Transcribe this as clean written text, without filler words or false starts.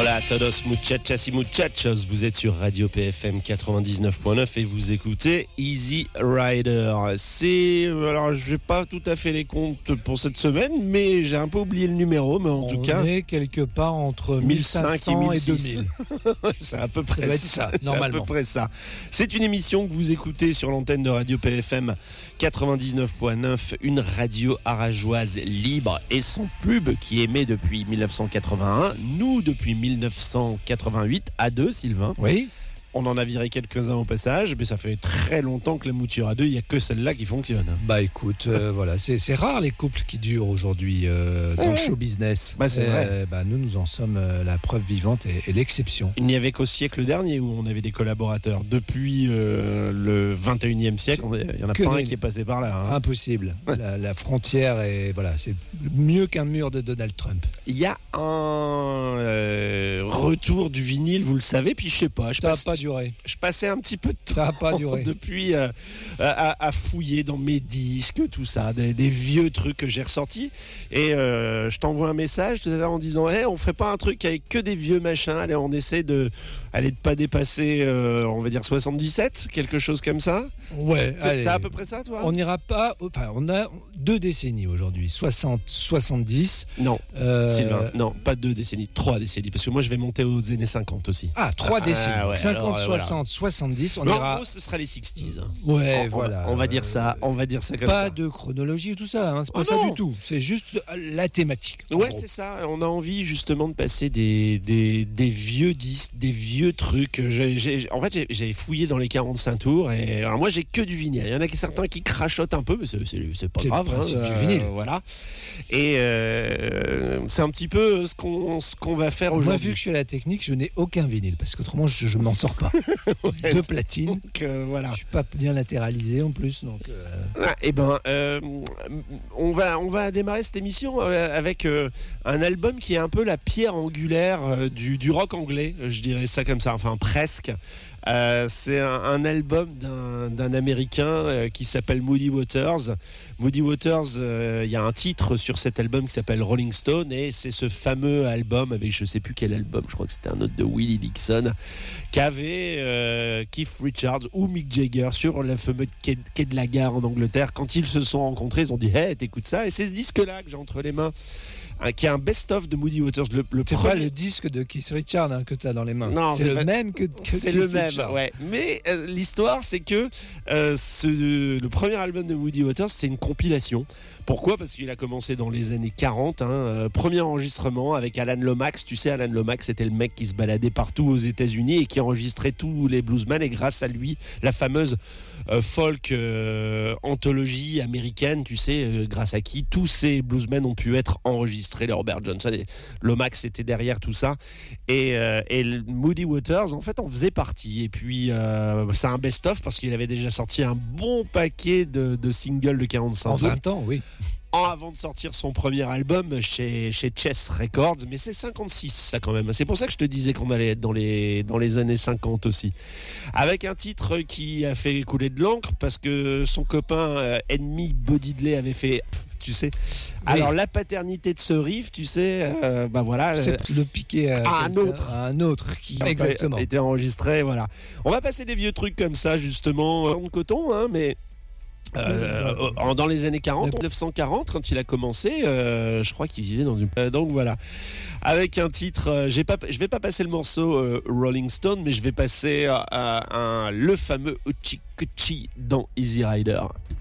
Hola a todos muchachas y muchachos, vous êtes sur Radio PFM 99.9 et vous écoutez Easy Rider. Alors je n'ai pas tout à fait les comptes pour cette semaine, mais j'ai un peu oublié le numéro, mais en tout cas... On est quelque part entre 1500 et 2000. C'est à peu près ça, normalement. C'est à peu près ça. C'est une émission que vous écoutez sur l'antenne de Radio PFM 99.9, une radio arageoise libre et sans pub qui émet depuis 1981, nous depuis 1988 à deux, Sylvain. Oui. On en a viré quelques-uns au passage, mais ça fait très longtemps que la mouture à deux, il n'y a que celle-là qui fonctionne. Bah écoute, voilà, c'est rare les couples qui durent aujourd'hui dans le show business. Bah c'est vrai. Nous en sommes la preuve vivante et l'exception. Il n'y avait qu'au siècle dernier où on avait des collaborateurs. Depuis le 21e siècle, il n'y en a pas un qui est passé par là. Hein. Impossible. La frontière est, voilà, c'est mieux qu'un mur de Donald Trump. Il y a un retour du vinyle, vous le savez, puis je sais pas. Je passais un petit peu de temps depuis à fouiller dans mes disques, tout ça, des vieux trucs que j'ai ressortis. Et je t'envoie un message tout à l'heure en disant on ferait pas un truc avec que des vieux machins. Allez, on essaie de pas dépasser, on va dire 77, quelque chose comme ça. Ouais. T'as à peu près ça, toi? On n'ira pas. Enfin, on a 2 décennies aujourd'hui, 60, 70. Non, Sylvain, non, pas 2 décennies, 3 décennies, parce que moi je vais monter aux années 50 aussi. Ah, 3 décennies. Ouais, 50, alors, 60, voilà. 70. On en ira. gros, ce sera les 60s. Ouais, voilà. On va dire ça. On va dire ça comme pas ça. Pas de chronologie ou tout ça. Hein, c'est pas ça du tout. C'est juste la thématique. Ouais, c'est ça. On a envie justement de passer des vieux disques, des vieux trucs. En fait, j'ai fouillé dans les 45 tours et alors moi j'ai que du vinyle. Il y en a certains qui crachotent un peu, mais c'est pas grave. C'est du vinyle. Voilà. Et c'est un petit peu ce qu'on va faire aujourd'hui. Moi, vu que je suis à la technique, je n'ai aucun vinyle parce qu'autrement je m'en sors pas. Ouais, 2 platines. Donc, voilà. Je suis pas bien latéralisé en plus, donc. On va démarrer cette émission avec un album qui est un peu la pierre angulaire du rock anglais, je dirais ça comme ça, enfin presque. C'est un album d'un Américain qui s'appelle Muddy Waters. Muddy Waters, il y a un titre sur cet album qui s'appelle Rolling Stone et c'est ce fameux album avec je sais plus quel album, je crois que c'était un autre de Willie Dixon, qu'avait Keith Richards ou Mick Jagger sur la fameuse quai de la gare en Angleterre. Quand ils se sont rencontrés, ils ont dit hey, t'écoutes ça, et c'est ce disque-là que j'ai entre les mains, qui est un best-of de Moody Waters. C'est pas le disque de Keith Richards que tu as dans les mains. Non, c'est le même que c'est Keith le même, Richards. ouais. Mais l'histoire, c'est que le premier album de Moody Waters, c'est une compilation. Pourquoi ? Parce qu'il a commencé dans les années 40. Premier enregistrement avec Alan Lomax. Tu sais, Alan Lomax, c'était le mec qui se baladait partout aux États-Unis et qui enregistrait tous les bluesmen. Et grâce à lui, la fameuse folk anthologie américaine, tu sais, grâce à qui tous ces bluesmen ont pu être enregistrés. Les Robert Johnson et Lomax étaient derrière tout ça. Et Moody Waters, en fait, en faisait partie. Et puis, c'est un best-of parce qu'il avait déjà sorti un bon paquet de singles de 45 en tours. 20 ans, oui. Avant de sortir son premier album chez Chess Records, mais c'est 56 ça quand même. C'est pour ça que je te disais qu'on allait être dans les années 50 aussi. Avec un titre qui a fait couler de l'encre parce que son copain ennemi Buddy Diddley avait fait... Tu sais. Oui. Alors la paternité de ce riff, tu sais, voilà. C'est le piquer à un autre qui exactement était enregistré, voilà. On va passer des vieux trucs comme ça justement en coton, mais. Dans les années 40, 1940, quand il a commencé, je crois qu'il vivait dans une... donc voilà, avec un titre, je vais pas passer le morceau Rolling Stone, mais je vais passer le fameux Uchi Kuchi dans Easy Rider.